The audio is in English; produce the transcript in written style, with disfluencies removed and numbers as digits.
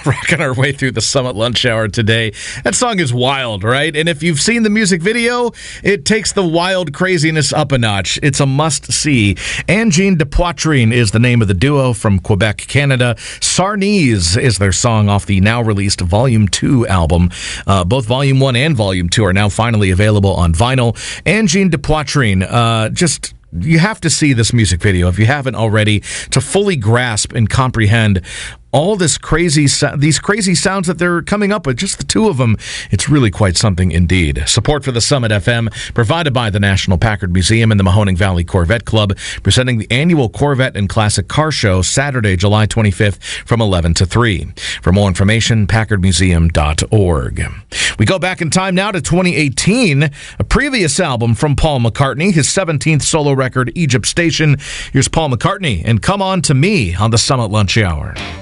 rocking our way through the Summit Lunch Hour today. That song is wild, right? And if you've seen the music video, it takes the wild craziness up a notch. It's a must-see. Angine de Poitrine is the name of the duo from Quebec, Canada. Sarnese is their song off the now-released Volume 2 album. Both Volume 1 and Volume 2 are now finally available on vinyl. Angine de Poitrine, you have to see this music video if you haven't already to fully grasp and comprehend all these crazy sounds that they're coming up with, just the two of them. It's really quite something indeed. Support for the Summit FM provided by the National Packard Museum and the Mahoning Valley Corvette Club, presenting the annual Corvette and Classic Car Show Saturday, July 25th from 11 to 3. For more information, packardmuseum.org. We go back in time now to 2018, a previous album from Paul McCartney, his 17th solo record, Egypt Station. Here's Paul McCartney and Come On To Me on the Summit Lunch Hour.